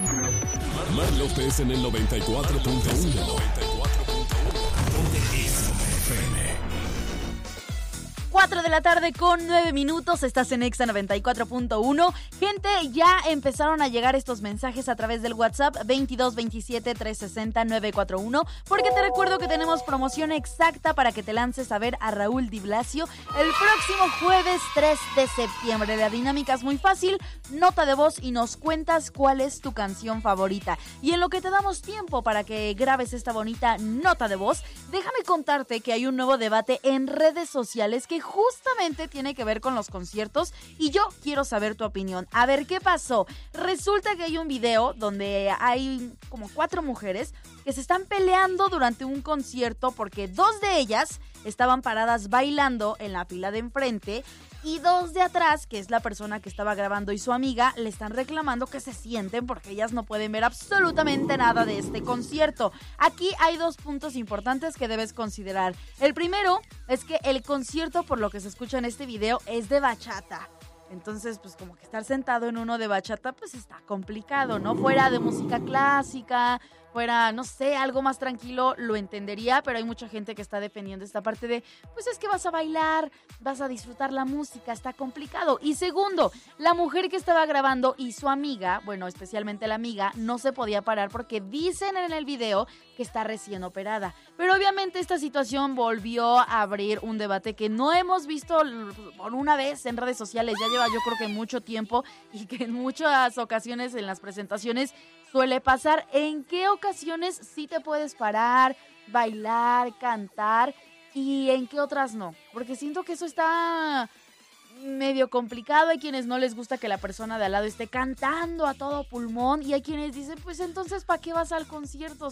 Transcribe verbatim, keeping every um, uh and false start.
Mar López en el noventa y cuatro punto uno. cuatro de la tarde con nueve minutos, estás en Exa noventa y cuatro punto uno. Gente, ya empezaron a llegar estos mensajes a través del WhatsApp veintidós veintisiete trescientos sesenta nueve cuatro uno, porque te recuerdo que tenemos promoción exacta para que te lances a ver a Raúl Di Blasio el próximo jueves tres de septiembre. La dinámica es muy fácil, nota de voz y nos cuentas cuál es tu canción favorita. Y en lo que te damos tiempo para que grabes esta bonita nota de voz, déjame contarte que hay un nuevo debate en redes sociales que justamente tiene que ver con los conciertos y yo quiero saber tu opinión. A ver, ¿qué pasó? Resulta que hay un video donde hay como cuatro mujeres que se están peleando durante un concierto porque dos de ellas estaban paradas bailando en la fila de enfrente y dos de atrás, que es la persona que estaba grabando y su amiga, le están reclamando que se sienten porque ellas no pueden ver absolutamente nada de este concierto. Aquí hay dos puntos importantes que debes considerar. El primero es que el concierto, por lo que se escucha en este video, es de bachata. Entonces, pues como que estar sentado en uno de bachata, pues está complicado, ¿no? Fuera de música clásica, fuera, no sé, algo más tranquilo, lo entendería, pero hay mucha gente que está defendiendo esta parte de, pues es que vas a bailar, vas a disfrutar la música, está complicado. Y segundo, la mujer que estaba grabando y su amiga, bueno, especialmente la amiga, no se podía parar porque dicen en el video que está recién operada. Pero obviamente esta situación volvió a abrir un debate que no hemos visto por una vez en redes sociales, ya lleva yo creo que mucho tiempo y que en muchas ocasiones en las presentaciones suele pasar. ¿En qué ocasiones sí te puedes parar, bailar, cantar y en qué otras no? Porque siento que eso está medio complicado. Hay quienes no les gusta que la persona de al lado esté cantando a todo pulmón y hay quienes dicen, pues entonces ¿para qué vas al concierto